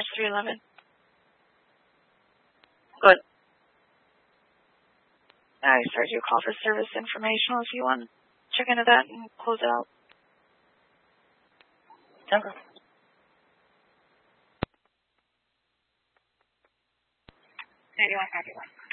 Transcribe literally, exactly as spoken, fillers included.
March three eleven. Good. I started your call for service informational if you want to check into that and close it out. Okay. Anyone happy one?